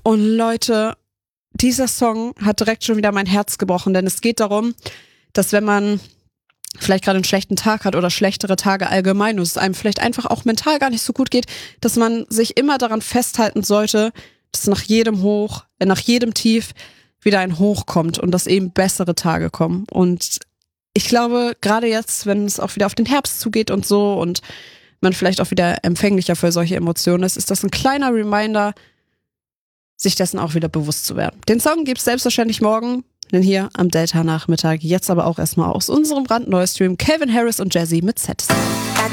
Und Leute, dieser Song hat direkt schon wieder mein Herz gebrochen, denn es geht darum, dass wenn man vielleicht gerade einen schlechten Tag hat oder schlechtere Tage allgemein und es einem vielleicht einfach auch mental gar nicht so gut geht, dass man sich immer daran festhalten sollte, dass nach jedem Hoch, nach jedem Tief wieder ein Hoch kommt und dass eben bessere Tage kommen. Und ich glaube, gerade jetzt, wenn es auch wieder auf den Herbst zugeht und so und man vielleicht auch wieder empfänglicher für solche Emotionen ist das ein kleiner Reminder, sich dessen auch wieder bewusst zu werden. Den Song gibt's selbstverständlich morgen, denn hier am Delta-Nachmittag, jetzt aber auch erstmal aus unserem brandneuen Stream Calvin Harris und Jazzy mit Z.